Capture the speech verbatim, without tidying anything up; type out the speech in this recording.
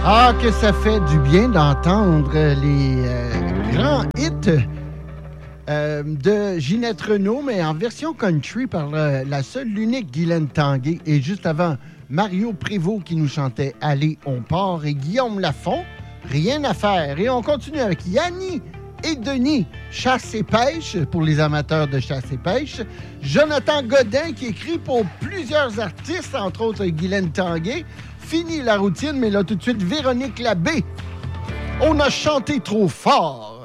Ah, que ça fait du bien d'entendre les euh, grands hits euh, de Ginette Renault, mais en version country par euh, la seule, l'unique Guylaine Tanguay. Et juste avant, Mario Prévost qui nous chantait « Allez, on part » et Guillaume Lafont, « Rien à faire ». Et on continue avec Yanni et Denis, Chasse et pêche, pour les amateurs de chasse et pêche. Jonathan Godin qui écrit pour plusieurs artistes, entre autres Guylaine Tanguay. Fini la routine, mais là tout de suite, Véronique Labbé. On a chanté trop fort.